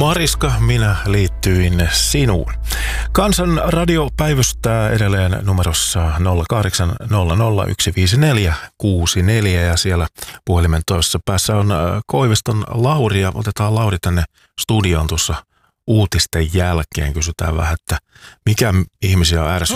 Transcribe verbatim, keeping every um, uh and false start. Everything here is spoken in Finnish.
Mariska, minä liittyin sinuun. Kansan radio päivystää edelleen numerossa nolla kahdeksan nolla nolla yksi viisi neljä kuusi neljä ja siellä puhelimen toisessa päässä on Koiviston Lauri ja otetaan Lauri tänne studioon tuossa uutisten jälkeen. Kysytään vähän, että mikä ihmisiä on ärsyttänyt